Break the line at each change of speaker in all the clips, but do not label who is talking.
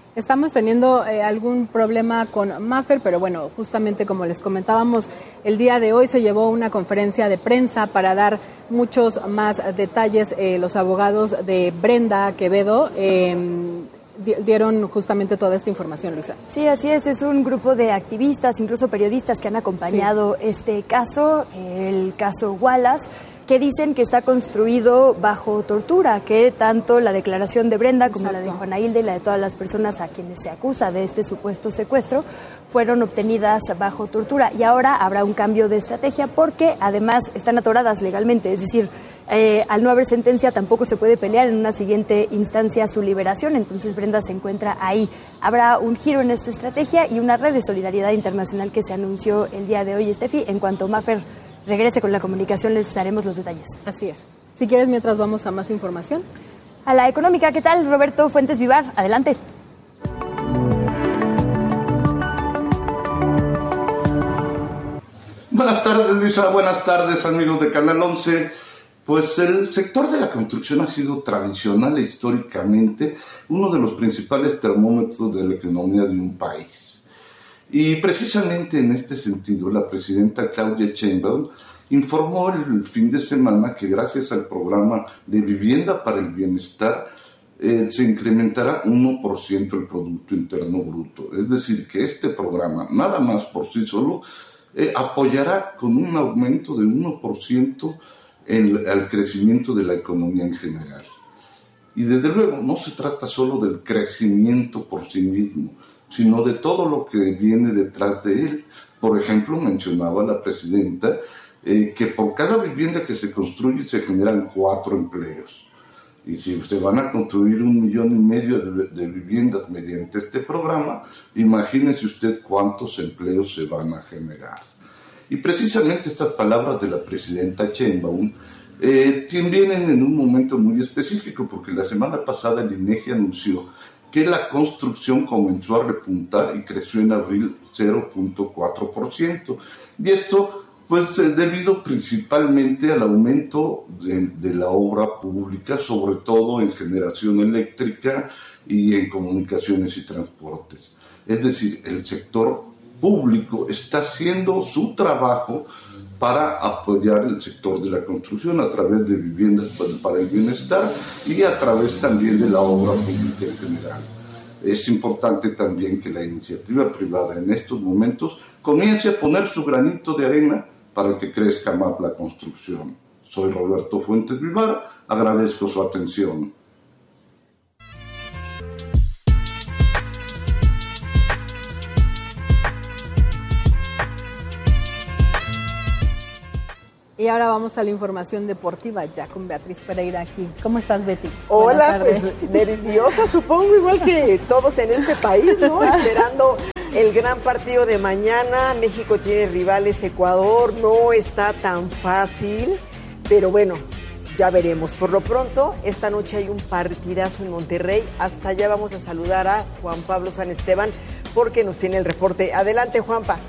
Estamos teniendo algún problema con Maffer, pero bueno, justamente como les comentábamos, el día de hoy se llevó una conferencia de prensa para dar muchos más detalles. Los abogados de Brenda Quevedo dieron justamente toda esta información, Luisa.
Sí, así es un grupo de activistas, incluso periodistas que han acompañado este caso, el caso Wallace, que dicen que está construido bajo tortura, que tanto la declaración de Brenda como la de Juana Hilda y la de todas las personas a quienes se acusa de este supuesto secuestro fueron obtenidas bajo tortura. Y ahora habrá un cambio de estrategia porque además están atoradas legalmente, es decir, al no haber sentencia tampoco se puede pelear en una siguiente instancia su liberación, entonces Brenda se encuentra ahí. Habrá un giro en esta estrategia y una red de solidaridad internacional que se anunció el día de hoy, Steffi. En cuanto Maffer regrese con la comunicación, les daremos los detalles.
Así es. Si quieres, mientras vamos a más información.
A la económica, ¿qué tal? Roberto Fuentes Vivar, adelante.
Buenas tardes, Luisa. Buenas tardes, amigos de Canal 11. Pues el sector de la construcción ha sido tradicional e históricamente uno de los principales termómetros de la economía de un país. Y precisamente en este sentido, la presidenta Claudia Sheinbaum informó el fin de semana que gracias al programa de Vivienda para el Bienestar se incrementará 1% el Producto Interno Bruto. Es decir, que este programa, nada más por sí solo, apoyará con un aumento de 1% al crecimiento de la economía en general. Y desde luego no se trata solo del crecimiento por sí mismo, sino de todo lo que viene detrás de él. Por ejemplo, mencionaba la presidenta que por cada vivienda que se construye se generan 4 empleos. Y si se van a construir 1,5 millones de viviendas mediante este programa, imagínese usted cuántos empleos se van a generar. Y precisamente estas palabras de la presidenta Sheinbaum vienen en un momento muy específico, porque la semana pasada el INEGI anunció que la construcción comenzó a repuntar y creció en abril 0.4%. Y esto pues debido principalmente al aumento de la obra pública, sobre todo en generación eléctrica y en comunicaciones y transportes. Es decir, el sector público está haciendo su trabajo para apoyar el sector de la construcción a través de viviendas para el bienestar y a través también de la obra pública en general. Es importante también que la iniciativa privada en estos momentos comience a poner su granito de arena para que crezca más la construcción. Soy Roberto Fuentes Vivar, agradezco su atención.
Y ahora vamos a la información deportiva, ya con Beatriz Pereira aquí. ¿Cómo estás, Betty?
Hola, pues nerviosa, supongo, igual que todos en este país, ¿no? Esperando el gran partido de mañana. México tiene rivales, Ecuador, no está tan fácil, pero bueno, ya veremos. Por lo pronto, esta noche hay un partidazo en Monterrey. Hasta allá vamos a saludar a Juan Pablo San Esteban porque nos tiene el reporte. Adelante, Juanpa.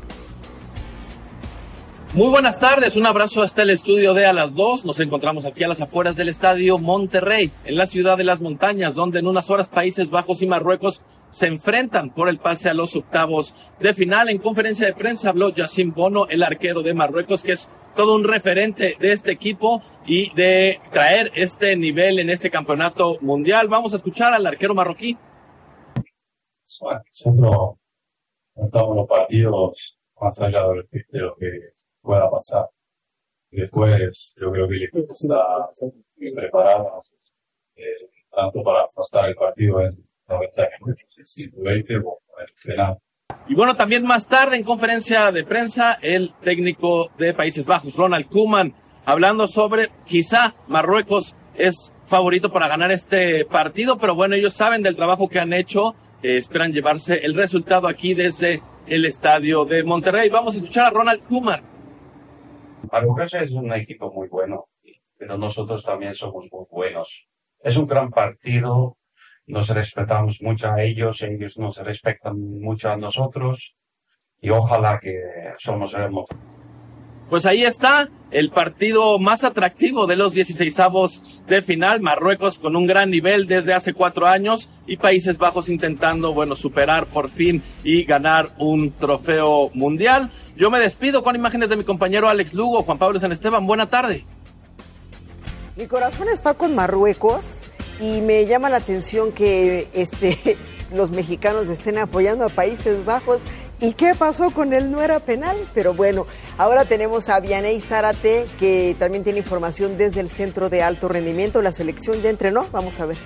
Muy buenas tardes, un abrazo hasta el estudio de A las 2. Nos encontramos aquí a las afueras del estadio Monterrey, en la ciudad de las montañas, donde en unas horas Países Bajos y Marruecos se enfrentan por el pase a los octavos de final. En conferencia de prensa habló Yacine Bono, el arquero de Marruecos, que es todo un referente de este equipo y de traer este nivel en este campeonato mundial. Vamos a escuchar al arquero marroquí.
Bueno, nosotros montamos los partidos más allá de lo que pueda pasar. Después, yo creo que el equipo está preparado tanto para afrontar el partido en 90 minutos, 120 o en el final.
Y bueno, también más tarde en conferencia de prensa, el técnico de Países Bajos, Ronald Koeman, hablando sobre quizá Marruecos es favorito para ganar este partido, pero bueno, ellos saben del trabajo que han hecho, esperan llevarse el resultado aquí desde el estadio de Monterrey. Vamos a escuchar a Ronald Koeman.
Marruecos es un equipo muy bueno, pero nosotros también somos muy buenos. Es un gran partido, nos respetamos mucho a ellos nos respetan mucho a nosotros y ojalá que somos hermosos.
Pues ahí está el partido más atractivo de los 16avos de final. Marruecos con un gran nivel desde hace 4 años y Países Bajos intentando, superar por fin y ganar un trofeo mundial. Yo me despido con imágenes de mi compañero Alex Lugo. Juan Pablo San Esteban, buena tarde.
Mi corazón está con Marruecos y me llama la atención que los mexicanos estén apoyando a Países Bajos. ¿Y qué pasó con él? No era penal, pero bueno, ahora tenemos a Vianey Zárate, que también tiene información desde el Centro de Alto Rendimiento. La selección ya entrenó, vamos a ver.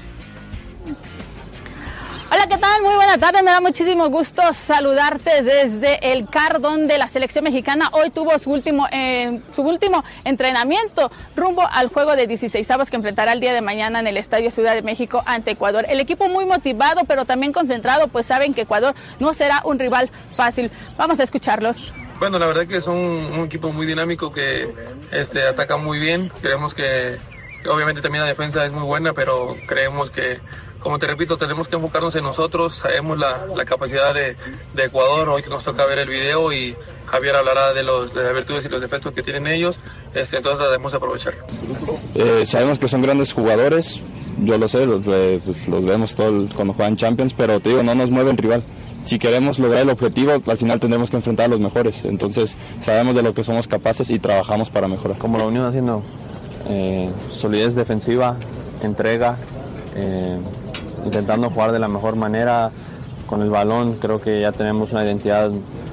Hola, ¿qué tal? Muy buena tarde, me da muchísimo gusto saludarte desde el CAR, donde la selección mexicana hoy tuvo su último entrenamiento rumbo al juego de 16avos que enfrentará el día de mañana en el Estadio Ciudad de México ante Ecuador. El equipo muy motivado, pero también concentrado, pues saben que Ecuador no será un rival fácil. Vamos a escucharlos.
Bueno, la verdad que son un equipo muy dinámico que ataca muy bien. Creemos que obviamente también la defensa es muy buena, pero creemos que, como te repito, tenemos que enfocarnos en nosotros. Sabemos la capacidad de Ecuador. Hoy que nos toca ver el video y Javier hablará de las virtudes y los defectos que tienen ellos. Entonces debemos aprovechar.
Sabemos que son grandes jugadores. Yo lo sé, los vemos cuando juegan Champions, pero te digo, no nos mueve el rival. Si queremos lograr el objetivo, al final tendremos que enfrentar a los mejores. Entonces sabemos de lo que somos capaces y trabajamos para mejorar.
Como la Unión haciendo solidez defensiva, entrega, intentando jugar de la mejor manera con el balón. Creo que ya tenemos una identidad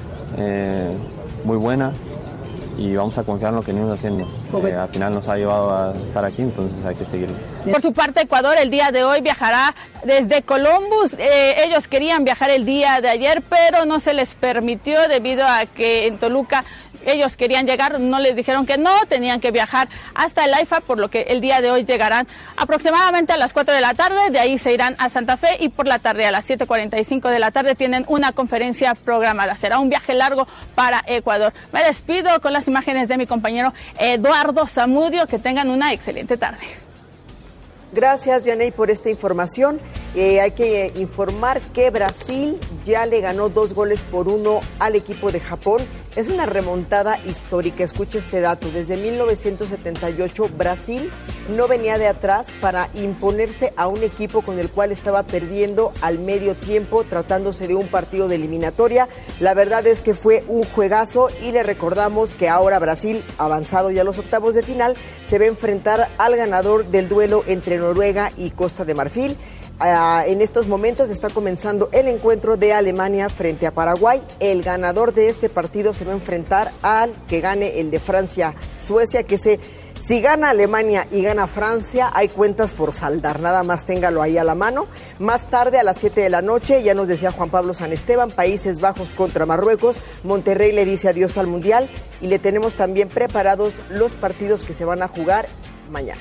muy buena y vamos a confiar en lo que venimos haciendo. Al final nos ha llevado a estar aquí, entonces hay que seguirlo.
Por su parte, Ecuador el día de hoy viajará desde Columbus. Ellos querían viajar el día de ayer, pero no se les permitió debido a que en Toluca ellos querían llegar, no les dijeron que no, tenían que viajar hasta el AIFA, por lo que el día de hoy llegarán aproximadamente a las 4 de la tarde, de ahí se irán a Santa Fe y por la tarde a las 7:45 de la tarde tienen una conferencia programada. Será un viaje largo para Ecuador. Me despido con las imágenes de mi compañero Eduardo Zamudio, que tengan una excelente tarde.
Gracias, Vianey, por esta información. Hay que informar que Brasil ya le ganó 2-1 al equipo de Japón. Es una remontada histórica. Escuche este dato. Desde 1978, Brasil no venía de atrás para imponerse a un equipo con el cual estaba perdiendo al medio tiempo, tratándose de un partido de eliminatoria. La verdad es que fue un juegazo y le recordamos que ahora Brasil, avanzado ya a los octavos de final, se va a enfrentar al ganador del duelo entre Noruega y Costa de Marfil. En estos momentos está comenzando el encuentro de Alemania frente a Paraguay. El ganador de este partido se va a enfrentar al que gane el de Francia-Suecia, que si gana Alemania y gana Francia, hay cuentas por saldar, nada más téngalo ahí a la mano. Más tarde, a las 7 de la noche, ya nos decía Juan Pablo San Esteban, Países Bajos contra Marruecos. Monterrey le dice adiós al Mundial y le tenemos también preparados los partidos que se van a jugar mañana.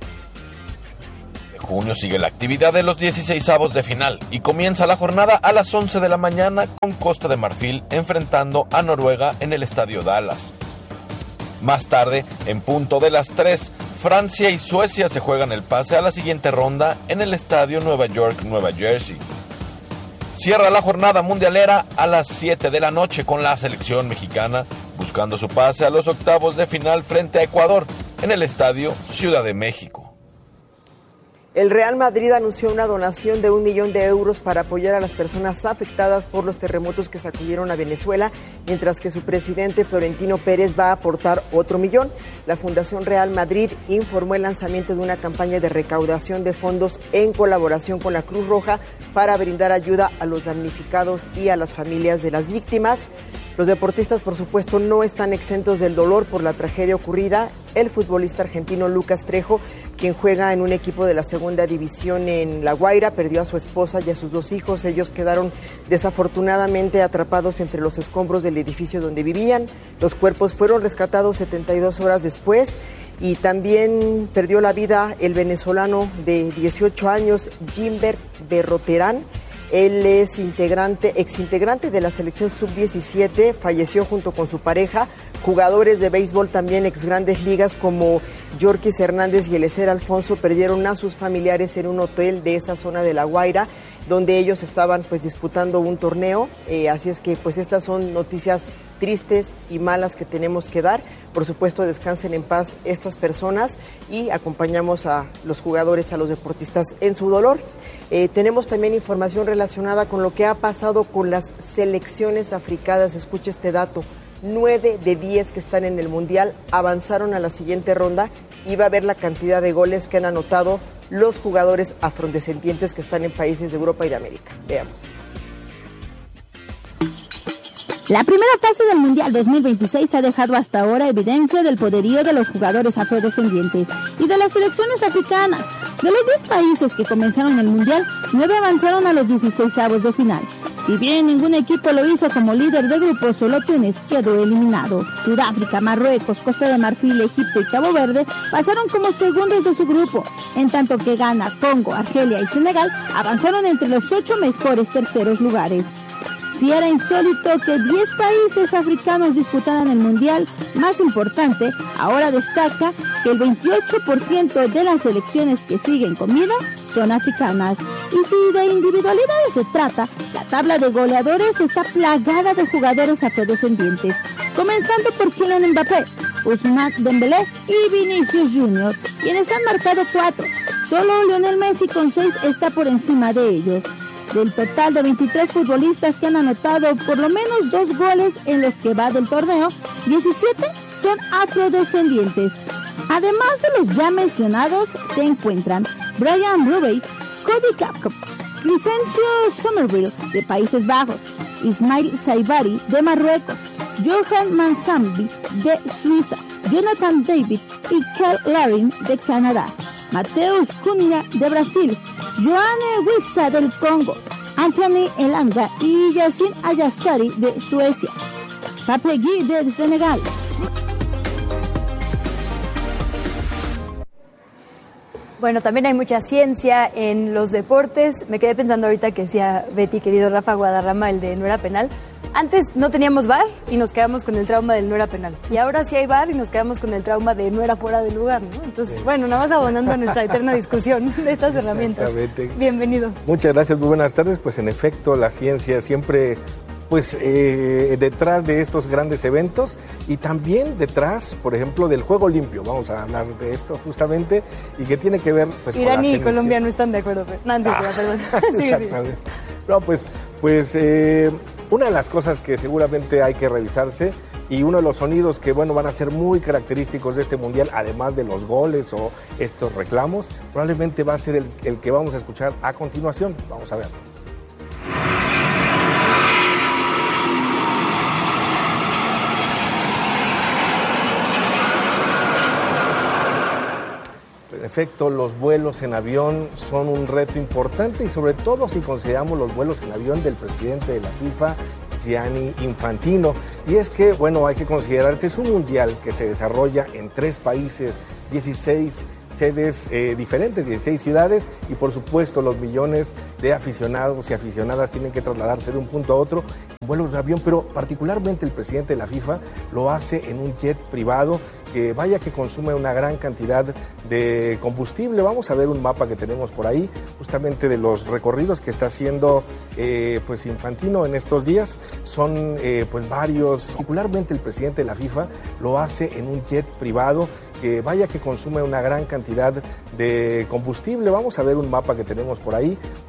En junio sigue la actividad de los 16avos de final y comienza la jornada a las 11 de la mañana con Costa de Marfil enfrentando a Noruega en el Estadio Dallas. Más tarde, en punto de las 3, Francia y Suecia se juegan el pase a la siguiente ronda en el Estadio Nueva York, Nueva Jersey. Cierra la jornada mundialera a las 7 de la noche con la selección mexicana buscando su pase a los octavos de final frente a Ecuador en el Estadio Ciudad de México.
El Real Madrid anunció una donación de 1 millón de euros para apoyar a las personas afectadas por los terremotos que sacudieron a Venezuela, mientras que su presidente Florentino Pérez va a aportar otro millón. La Fundación Real Madrid informó el lanzamiento de una campaña de recaudación de fondos en colaboración con la Cruz Roja para brindar ayuda a los damnificados y a las familias de las víctimas. Los deportistas, por supuesto, no están exentos del dolor por la tragedia ocurrida. El futbolista argentino Lucas Trejo, quien juega en un equipo de la segunda división en La Guaira, perdió a su esposa y a sus 2 hijos. Ellos quedaron desafortunadamente atrapados entre los escombros del edificio donde vivían. Los cuerpos fueron rescatados 72 horas después y también perdió la vida el venezolano de 18 años, Gilbert Berroterán. Él es exintegrante de la selección sub-17, falleció junto con su pareja. Jugadores de béisbol también ex grandes ligas como Yorkis Hernández y Eliezer Alfonso perdieron a sus familiares en un hotel de esa zona de La Guaira. donde ellos estaban pues disputando un torneo, así es que pues estas son noticias tristes y malas que tenemos que dar. Por supuesto, descansen en paz estas personas y acompañamos a los jugadores, a los deportistas en su dolor. Tenemos también información relacionada con lo que ha pasado con las selecciones africanas. Escuche este dato: 9 de 10 que están en el Mundial avanzaron a la siguiente ronda y va a ver la cantidad de goles que han anotado los jugadores afrodescendientes que están en países de Europa y de América. Veamos.
La primera fase del Mundial 2026 ha dejado hasta ahora evidencia del poderío de los jugadores afrodescendientes y de las selecciones africanas. De los 10 países que comenzaron el Mundial, 9 avanzaron a los 16avos de final. Si bien ningún equipo lo hizo como líder de grupo, solo Túnez quedó eliminado. Sudáfrica, Marruecos, Costa de Marfil, Egipto y Cabo Verde pasaron como segundos de su grupo, en tanto que Ghana, Congo, Argelia y Senegal avanzaron entre los 8 mejores terceros lugares. Si era insólito que 10 países africanos disputaran el Mundial más importante, ahora destaca que el 28% de las selecciones que siguen con vida son africanas. Y si de individualidades se trata, la tabla de goleadores está plagada de jugadores afrodescendientes, comenzando por Kylian Mbappé, Ousmane Dembélé y Vinicius Jr., quienes han marcado 4. Solo Lionel Messi con 6 está por encima de ellos. Del total de 23 futbolistas que han anotado por lo menos 2 goles en los que va del torneo, 17 son afrodescendientes. Además de los ya mencionados, se encuentran Brian Ruby, Cody Gakpo, Crescencio Somerville de Países Bajos, Ismail Saibari de Marruecos, Johan Mansambi de Suiza, Jonathan David y Kel Larin de Canadá, Mateus Cunha de Brasil, Joanne Wissa del Congo, Anthony Elanga y Yacine Ayassari de Suecia, Papegui de Senegal.
Bueno, también hay mucha ciencia en los deportes. Me quedé pensando ahorita que decía Betty, querido Rafa Guadarrama, el de no era penal. Antes no teníamos VAR y nos quedamos con el trauma del no era penal. Y ahora sí hay VAR y nos quedamos con el trauma de no era fuera de lugar, ¿no? Entonces, bueno, nada más abonando a nuestra eterna discusión de estas herramientas. Bienvenido.
Muchas gracias, muy buenas tardes. Pues en efecto, la ciencia siempre detrás de estos grandes eventos y también detrás, por ejemplo, del juego limpio. Vamos a hablar de esto justamente y que tiene que ver pues
Irán y Colombia no están de acuerdo. Nancy, perdón.
Exactamente. Sí. No, pues una de las cosas que seguramente hay que revisarse y uno de los sonidos que van a ser muy característicos de este mundial, además de los goles o estos reclamos, probablemente va a ser el que vamos a escuchar a continuación. Vamos a verlo. En efecto, los vuelos en avión son un reto importante y sobre todo si consideramos los vuelos en avión del presidente de la FIFA, Gianni Infantino. Y es que, hay que considerar que es un mundial que se desarrolla en 3 países, 16 sedes diferentes, 16 ciudades y por supuesto los millones de aficionados y aficionadas tienen que trasladarse de un punto a otro en vuelos de avión, pero particularmente el presidente de la FIFA lo hace en un jet privado que que consume una gran cantidad de combustible. Vamos a ver un mapa que tenemos por ahí justamente de los recorridos que está haciendo Infantino en estos días. Son varios, particularmente el presidente de la FIFA lo hace en un jet privado que que consume una gran cantidad de combustible. Vamos a ver un mapa que tenemos por ahí